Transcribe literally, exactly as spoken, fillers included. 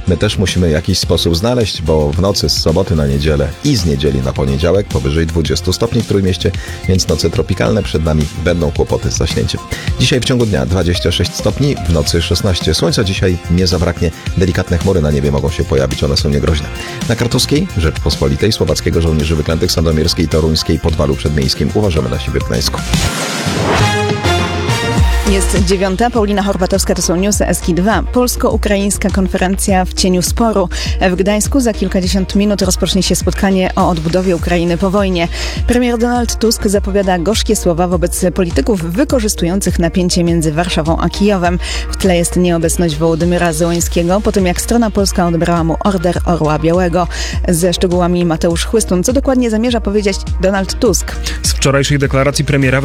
my też musimy jakiś sposób znaleźć, bo w nocy z soboty na niedzielę i z niedzieli na poniedziałek powyżej dwudziestu stopni w Trójmieście, więc noce tropikalne przed nami, będą kłopoty z zaśnięciem. Dzisiaj w ciągu dnia dwadzieścia sześć stopni, w nocy szesnaście. Słońca dzisiaj nie zabraknie, delikatne chmury na niebie mogą się pojawić, one są niegroźne. Na Kartuskiej, Rzeczpospolitej, Słowackiego Żołnierzy Wyklętych, Sandomierskiej, Toruńskiej, Podwalu Przedmiejskim uważamy na siebie w Gdańsku. Jest dziewiąta. Paulina Horbatowska, to są newsy S K I dwa. Polsko-ukraińska konferencja w cieniu sporu. W Gdańsku za kilkadziesiąt minut rozpocznie się spotkanie o odbudowie Ukrainy po wojnie. Premier Donald Tusk zapowiada gorzkie słowa wobec polityków wykorzystujących napięcie między Warszawą a Kijowem. W tle jest nieobecność Wołodymyra Zełańskiego, po tym jak strona polska odebrała mu Order Orła Białego. Ze szczegółami Mateusz Chłystun. Co dokładnie zamierza powiedzieć Donald Tusk? Z wczorajszej deklaracji premiera